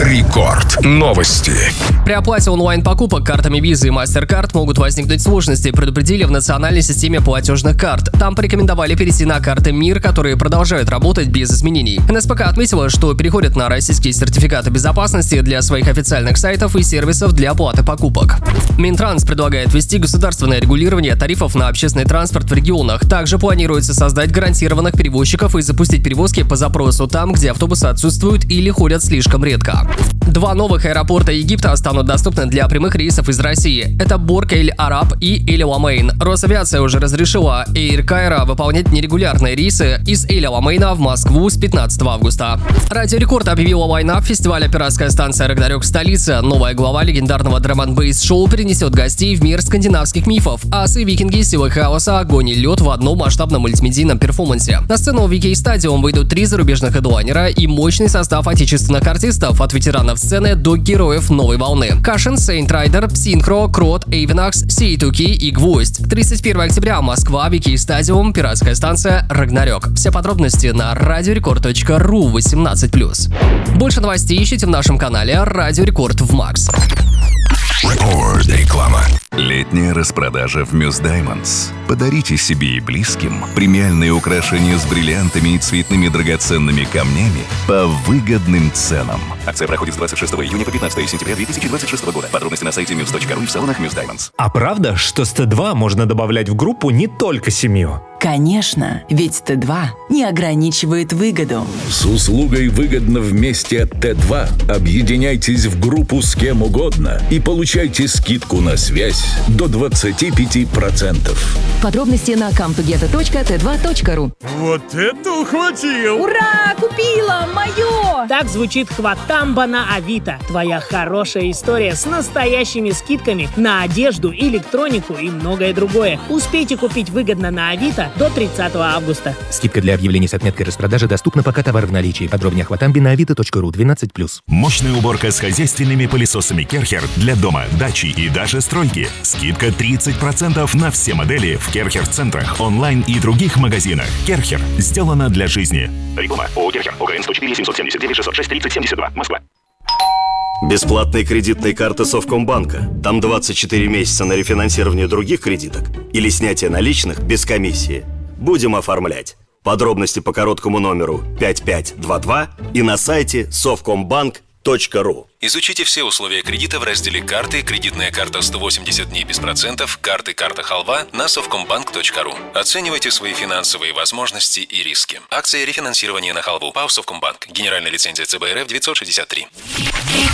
Рекорд. Новости. При оплате онлайн-покупок картами Visa и MasterCard могут возникнуть сложности, предупредили в национальной системе платежных карт. Там порекомендовали перейти на карты МИР, которые продолжают работать без изменений. НСПК отметила, что переходят на российские сертификаты безопасности для своих официальных сайтов и сервисов для оплаты покупок. Минтранс предлагает ввести государственное регулирование тарифов на общественный транспорт в регионах. Также планируется создать гарантированных перевозчиков и запустить перевозки по запросу там, где автобусы отсутствуют или ходят слишком редко. 2 новых аэропорта Египта станут доступны для прямых рейсов из России. Это Бург-эль-Араб и Эль-Аламейн. Росавиация уже разрешила Эйр Кайро выполнять нерегулярные рейсы из Эль-Аламейна в Москву с 15 августа. Радио Рекорд объявила лайнап фестиваля «Пиратская станция Рагнарёк» в столице. Новая глава легендарного драм-н-бейс-шоу перенесет гостей в мир скандинавских мифов. Асы, викинги, силы хаоса, огонь и лед в одном масштабном мультимедийном перформансе. На сцену в VK Stadium выйдут 3 зарубежных хедлайнера и мощный состав отечественных артистов, от ветеранов сцены до героев новой волны. Кашин, Сейнт Райдер, Псинхро, Крот, Эйвенакс, Сейтуки и Гвоздь. 31 октября, Москва, VK Stadium, «Пиратская станция Рагнарёк». Все подробности на radiorecord.ru 18+. Больше новостей ищите в нашем канале Радио Рекорд в Макс. Реклама. Летняя распродажа в Muse Diamonds. Подарите себе и близким премиальные украшения с бриллиантами и цветными драгоценными камнями по выгодным ценам. Акция проходит с 26 июня по 15 сентября 2026 года. Подробности на сайте muse.ru и в салонах Muse Diamonds. А правда, что с Т2 можно добавлять в группу не только семью? Конечно, ведь Т2 не ограничивает выгоду. С услугой «Выгодно вместе» от Т2 объединяйтесь в группу с кем угодно и получайте скидку на связь до 25%. Подробности на cometogether.t2.ru. Вот это ухватил! Ура! Купила! Мое! Так звучит хватамба на Авито. Твоя хорошая история с настоящими скидками на одежду, электронику и многое другое. Успейте купить выгодно на Авито до 30 августа. Скидка для объявлений с отметкой распродажи доступна, пока товар в наличии. Подробнее о хватамбе на avito.ru 12+. Мощная уборка с хозяйственными пылесосами Керхер для дома, дачи и даже стройки. Скидка 30% на все модели в Керхер-центрах, онлайн и других магазинах. Керхер. Сделано для жизни. Реклама. ООО Керхер. ОГРН 104 779 606 30 72. Москва. Бесплатные кредитные карты Совкомбанка. Там 24 месяца на рефинансирование других кредиток или снятие наличных без комиссии. Будем оформлять. Подробности по короткому номеру 5522 и на сайте совкомбанк.ру. Изучите все условия кредита в разделе «Карты», кредитная карта 180 дней без процентов, карты «Карта Халва» на совкомбанк.ру. Оценивайте свои финансовые возможности и риски. Акция рефинансирования на халву. ПАО «Совкомбанк». Генеральная лицензия ЦБ РФ 963.